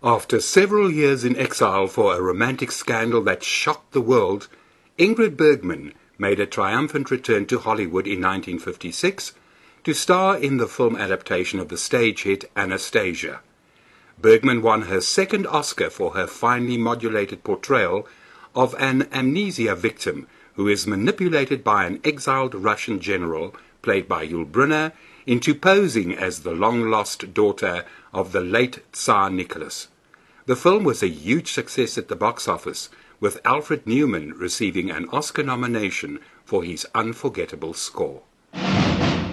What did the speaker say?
After several years in exile for a romantic scandal that shocked the world, Ingrid Bergman made a triumphant return to Hollywood in 1956 to star in the film adaptation of the stage hit Anastasia. Bergman won her second Oscar for her finely modulated portrayal of an amnesia victim who is manipulated by an exiled Russian general, played by Yul Brynner, into posing as the long-lost daughter of the late Tsar Nicholas. The film was a huge success at the box office, with Alfred Newman receiving an Oscar nomination for his unforgettable score.